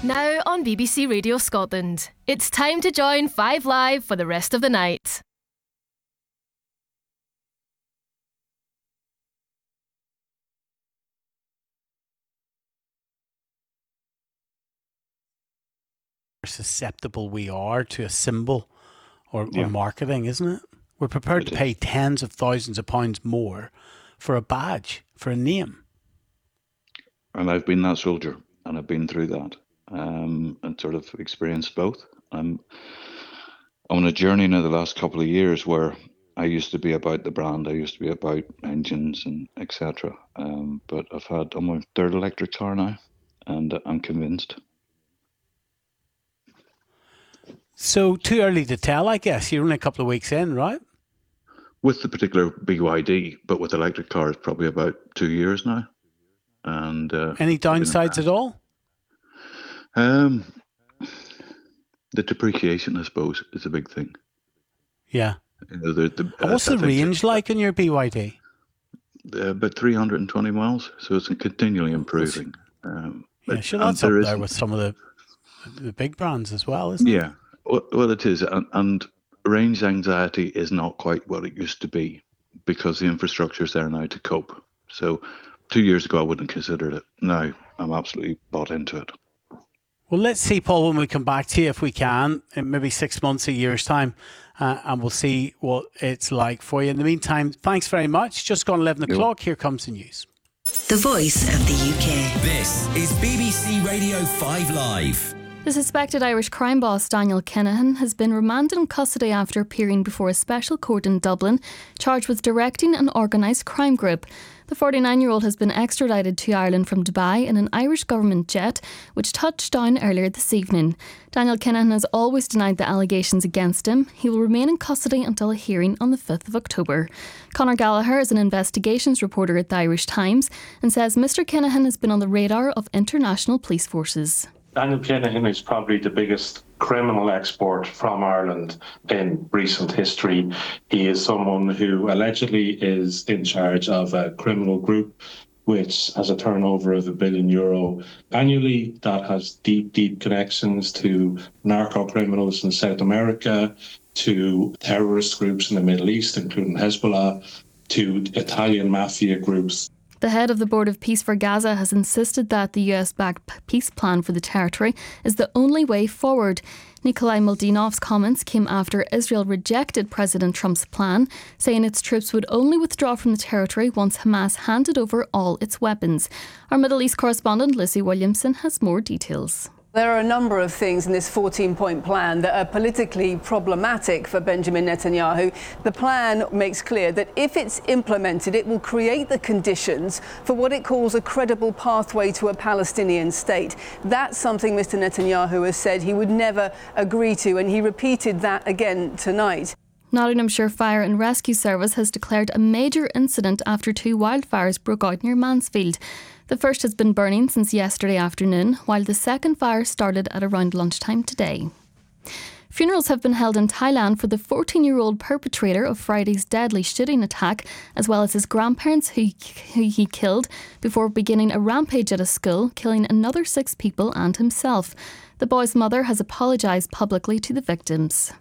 Now on BBC Radio Scotland, it's time to join 5 Live for the rest of the night. Susceptible we are to a symbol or marketing, isn't it? We're prepared to pay tens of thousands of pounds more for a badge, for a name. And I've been that soldier, and I've been through that, and sort of experienced both. I'm on a journey now the last couple of years where I used to be about the brand, I used to be about engines and etc. But I'm my third electric car now, and I'm convinced. So too early to tell, I guess. You're only a couple of weeks in, right? With the particular BYD, but with electric cars, probably about 2 years now. And any downsides at all? The depreciation, I suppose, is a big thing. Yeah. You know, what's the range like in your BYD? About 320 miles, so it's continually improving. Yeah, sure, that's up there with some of the big brands as well, isn't it? Yeah. Well, it is, and range anxiety is not quite what it used to be because the infrastructure is there now to cope. So 2 years ago, I wouldn't have considered it. Now, I'm absolutely bought into it. Well, let's see, Paul, when we come back to you, if we can, in maybe 6 months, a year's time, and we'll see what it's like for you. In the meantime, thanks very much. Just gone 11 o'clock. Here comes the news. The Voice of the UK. This is BBC Radio 5 Live. The suspected Irish crime boss Daniel Kinahan has been remanded in custody after appearing before a special court in Dublin, charged with directing an organised crime group. The 49-year-old has been extradited to Ireland from Dubai in an Irish government jet, which touched down earlier this evening. Daniel Kinahan has always denied the allegations against him. He will remain in custody until a hearing on the 5th of October. Conor Gallagher is an investigations reporter at the Irish Times and says Mr Kinahan has been on the radar of international police forces. Daniel Kinahan is probably the biggest criminal export from Ireland in recent history. He is someone who allegedly is in charge of a criminal group which has a turnover of €1 billion annually, that has deep connections to narco criminals in South America, to terrorist groups in the Middle East, including Hezbollah, to Italian mafia groups. The head of the Board of Peace for Gaza has insisted that the US-backed peace plan for the territory is the only way forward. Nikolai Moldinov's comments came after Israel rejected President Trump's plan, saying its troops would only withdraw from the territory once Hamas handed over all its weapons. Our Middle East correspondent Lucy Williamson has more details. There are a number of things in this 14-point plan that are politically problematic for Benjamin Netanyahu. The plan makes clear that if it's implemented, it will create the conditions for what it calls a credible pathway to a Palestinian state. That's something Mr. Netanyahu has said he would never agree to, and he repeated that again tonight. Nottinghamshire Fire and Rescue Service has declared a major incident after 2 wildfires broke out near Mansfield. The first has been burning since yesterday afternoon, while the second fire started at around lunchtime today. Funerals have been held in Thailand for the 14-year-old perpetrator of Friday's deadly shooting attack, as well as his grandparents who he killed before beginning a rampage at a school, killing another 6 people and himself. The boy's mother has apologised publicly to the victims.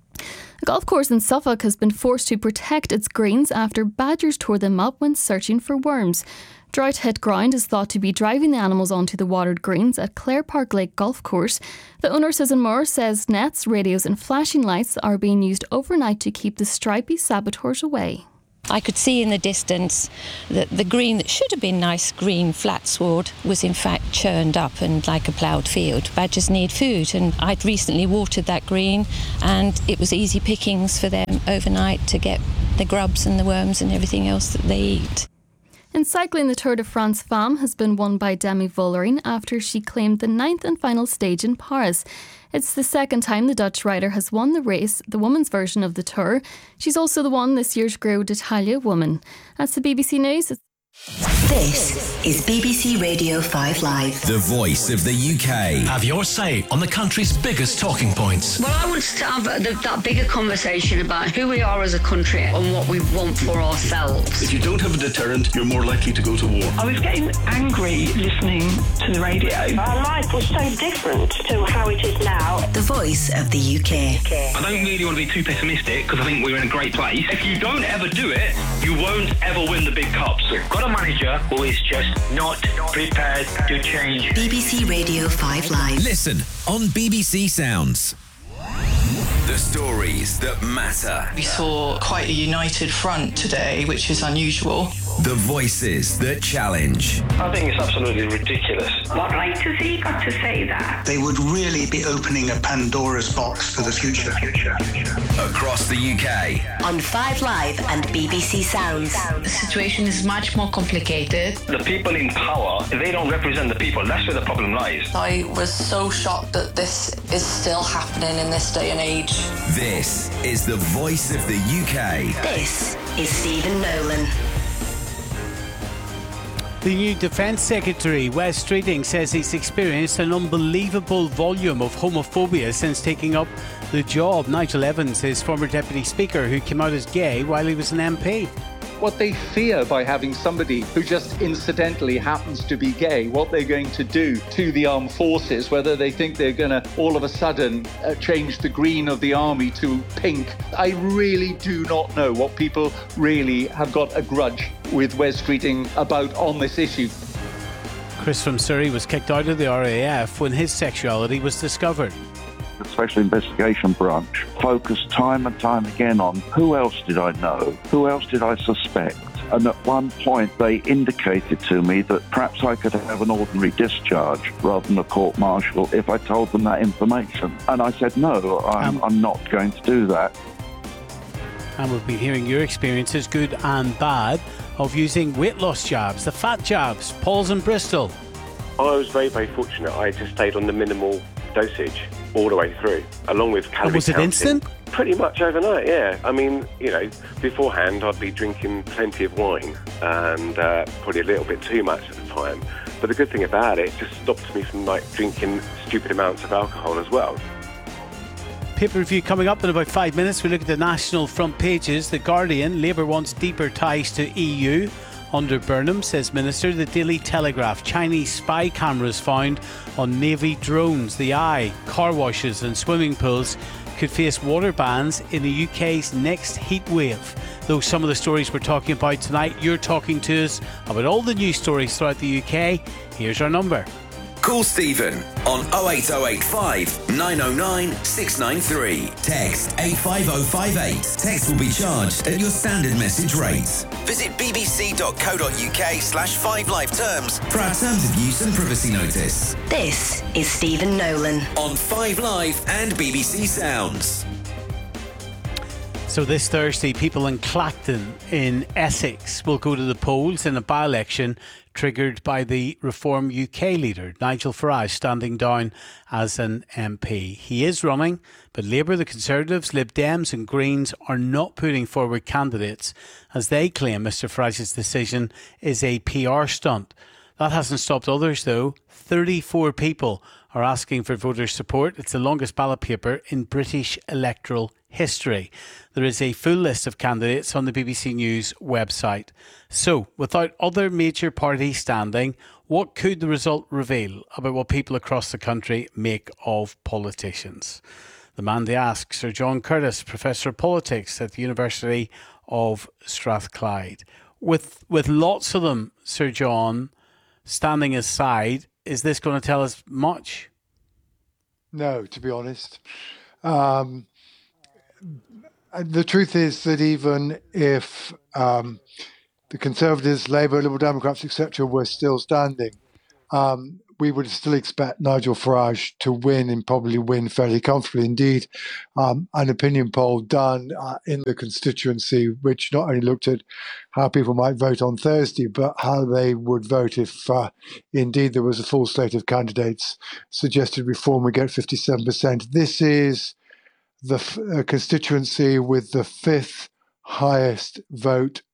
A golf course in Suffolk has been forced to protect its greens after badgers tore them up when searching for worms. Drought-hit ground is thought to be driving the animals onto the watered greens at Clare Park Lake Golf Course. The owner, Susan Moore, says nets, radios and flashing lights are being used overnight to keep the stripy saboteurs away. I could see in the distance that the green that should have been nice green flat sward was in fact churned up and like a ploughed field. Badgers need food, and I'd recently watered that green and it was easy pickings for them overnight to get the grubs and the worms and everything else that they eat. In cycling, the Tour de France Femme has been won by Demi Vollering after she claimed the 9th and final stage in Paris. It's the second time the Dutch rider has won the race, the women's version of the Tour. She's also the one this year's Giro d'Italia woman. That's the BBC News. This is BBC Radio 5 Live. The voice of the UK. Have your say on the country's biggest talking points. Well, I want to have that bigger conversation about who we are as a country and what we want for ourselves. If you don't have a deterrent, you're more likely to go to war. I was getting angry listening to the radio. Our life was so different to how it is now. The voice of the UK. I don't really want to be too pessimistic because I think we're in a great place. If you don't ever do it, you won't ever win the big cups. We've got a manager who is just not prepared to change. BBC Radio 5 Live. Listen on BBC Sounds. The stories that matter. We saw quite a united front today, which is unusual. The voices that challenge. I think it's absolutely ridiculous. What right has he got to say that? They would really be opening a Pandora's box for the future. Across the UK. On 5 Live and BBC Sounds. The situation is much more complicated. The people in power, they don't represent the people. That's where the problem lies. I was so shocked that this is still happening in this day and age. This is the voice of the UK. This is Stephen Nolan. The new Defence Secretary, Wes Streeting, says he's experienced an unbelievable volume of homophobia since taking up the job. Nigel Evans is former Deputy Speaker who came out as gay while he was an MP. What they fear by having somebody who just incidentally happens to be gay, what they're going to do to the armed forces, whether they think they're going to all of a sudden change the green of the army to pink. I really do not know what people really have got a grudge with Wes Streeting about on this issue. Chris from Surrey was kicked out of the RAF when his sexuality was discovered. The Special Investigation Branch focused time and time again on who else did I know, who else did I suspect. And at one point they indicated to me that perhaps I could have an ordinary discharge rather than a court-martial if I told them that information. And I said, no, I'm not going to do that. And we've been hearing your experiences, good and bad, of using weight loss jabs, the fat jabs. Paul's in Bristol. I was very, very fortunate. I just stayed on the minimal dosage all the way through, along with calorie Was it counting. instant? Pretty much overnight, yeah. I mean, you know, beforehand I'd be drinking plenty of wine and probably a little bit too much at the time. But the good thing about it just stopped me from like drinking stupid amounts of alcohol as well. Paper review coming up in about 5 minutes. We look at the national front pages. The Guardian, Labour wants deeper ties to EU. Under Burnham, says Minister. The Daily Telegraph, Chinese spy cameras found on Navy drones. The Eye, car washes and swimming pools could face water bans in the UK's next heat wave. Those some of the stories we're talking about tonight. You're talking to us about all the news stories throughout the UK. Here's our number. Call Stephen on 08085 909 693. Text 85058. Text will be charged at your standard message rates. Visit bbc.co.uk/5live terms for our terms of use and privacy notice. This is Stephen Nolan. On 5 Live and BBC Sounds. So this Thursday, people in Clacton in Essex will go to the polls in a by-election triggered by the Reform UK leader, Nigel Farage, standing down as an MP. He is running, but Labour, the Conservatives, Lib Dems and Greens are not putting forward candidates as they claim Mr Farage's decision is a PR stunt. That hasn't stopped others though. 34 people are asking for voter support. It's the longest ballot paper in British electoral history. There is a full list of candidates on the BBC News website. So, without other major parties standing, what could the result reveal about what people across the country make of politicians? The man to ask, Sir John Curtis, Professor of Politics at the University of Strathclyde. With lots of them, Sir John, standing aside, is this going to tell us much? No, to be honest. The truth is that even if the Conservatives, Labour, Liberal Democrats, etc., were still standing, we would still expect Nigel Farage to win and probably win fairly comfortably. Indeed, an opinion poll done in the constituency, which not only looked at how people might vote on Thursday, but how they would vote if indeed there was a full slate of candidates, suggested Reform would get 57%. This is the constituency with the fifth highest vote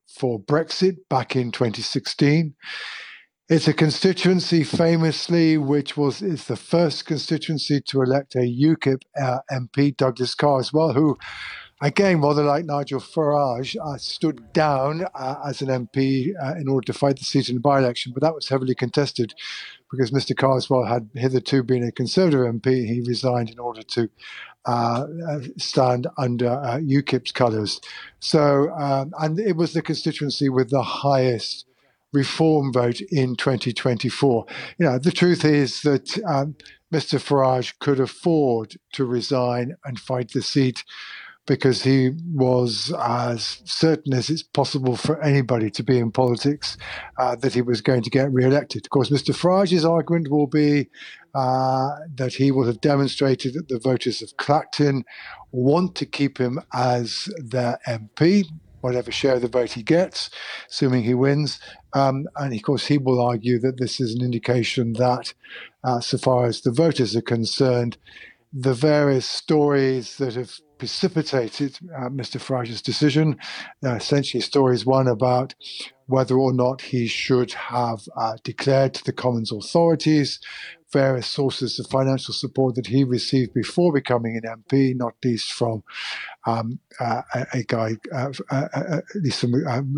for Brexit back in 2016. It's a constituency, famously, is the first constituency to elect a UKIP MP, Douglas Carswell, who, again, rather like Nigel Farage, stood down as an MP in order to fight the seat in the by-election, but that was heavily contested because Mr. Carswell had hitherto been a Conservative MP. He resigned in order to stand under UKIP's colours. So, and it was the constituency with the highest reform vote in 2024. The truth is that Mr. Farage could afford to resign and fight the seat because he was as certain as it's possible for anybody to be in politics that he was going to get re-elected. Of course, Mr. Farage's argument will be that he will have demonstrated that the voters of Clacton want to keep him as their MP, whatever share of the vote he gets, assuming he wins. And of course, he will argue that this is an indication that, so far as the voters are concerned, the various stories that have precipitated Mr. Farage's decision, essentially stories one about whether or not he should have declared to the Commons authorities various sources of financial support that he received before becoming an MP, not least from a guy, at least from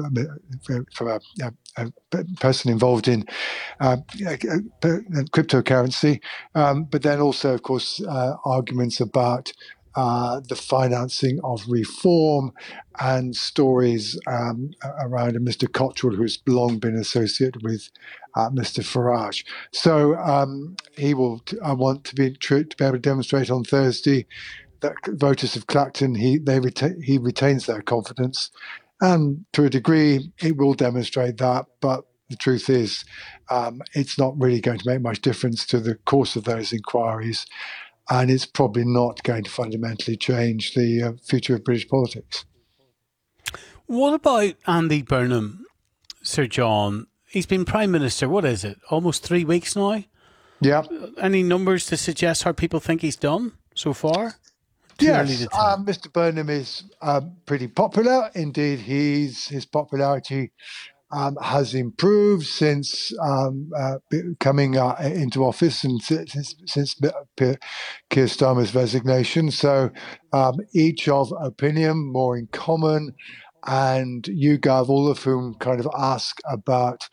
a person involved in cryptocurrency, but then also, of course, arguments about the financing of reform and stories around a Mr. Cottrell, who's long been associated with Mr. Farage. So he will want to be able to demonstrate on Thursday that voters of Clacton, he retains their confidence. And to a degree, it will demonstrate that. But the truth is, it's not really going to make much difference to the course of those inquiries. And it's probably not going to fundamentally change the future of British politics. What about Andy Burnham, Sir John? He's been Prime Minister, what is it, almost 3 weeks now? Yeah. Any numbers to suggest how people think he's done so far? Yes, Mr. Burnham is pretty popular. Indeed, his popularity has improved since coming into office and since Keir Starmer's resignation. So each of opinion, more in common, and YouGov, all of whom kind of ask about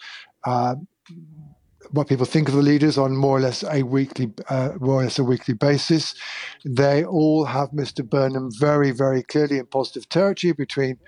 what people think of the leaders on more or less a weekly basis. They all have Mr. Burnham very, very clearly in positive territory between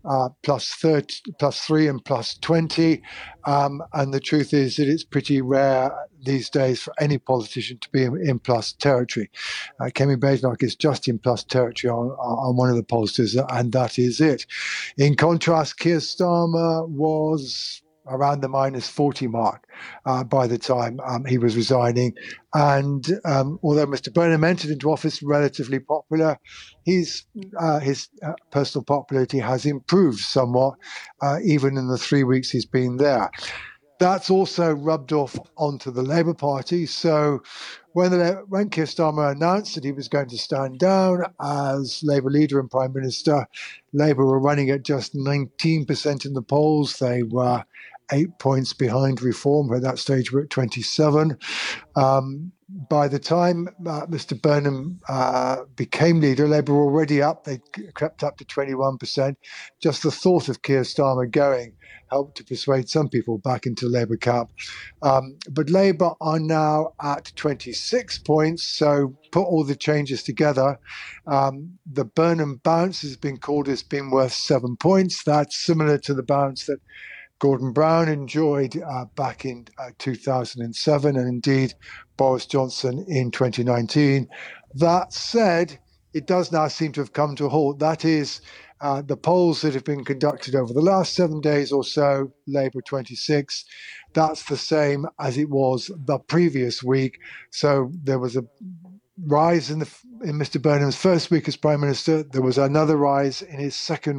+3 and +20. And the truth is that it's pretty rare these days for any politician to be in plus territory. Kemi Badenoch is just in plus territory on one of the pollsters, and that is it. In contrast, Keir Starmer was around the -40 mark by the time he was resigning. And although Mr. Burnham entered into office relatively popular, his personal popularity has improved somewhat, even in the 3 weeks he's been there. That's also rubbed off onto the Labour Party. So when Keir Starmer announced that he was going to stand down as Labour leader and Prime Minister, Labour were running at just 19% in the polls. They were 8 points behind Reform. At that stage, we're at 27. By the time Mr. Burnham became leader, Labour were already up. They crept up to 21%. Just the thought of Keir Starmer going helped to persuade some people back into Labour camp. But Labour are now at 26 points. So put all the changes together. The Burnham bounce has been called as being worth 7 points. That's similar to the bounce that Gordon Brown enjoyed back in 2007, and indeed Boris Johnson in 2019. That said, it does now seem to have come to a halt. That is, the polls that have been conducted over the last 7 days or so, Labour 26, that's the same as it was the previous week. So there was a rise in Mr. Burnham's first week as Prime Minister. There was another rise in his second